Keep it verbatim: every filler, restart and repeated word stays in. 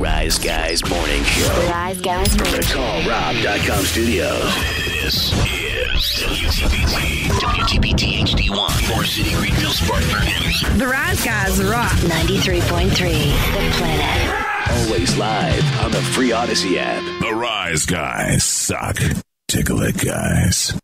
Rise Guys Morning Show. The Rise Guys Morning From the call rob dot com studios. This is W T B T, W T B T H D one, Moore City, Greenville, Spartanburg. The Rise Guys rock. ninety-three point three, The Planet. Always live on the free Odyssey app. The Rise Guys suck. Tickle it, guys.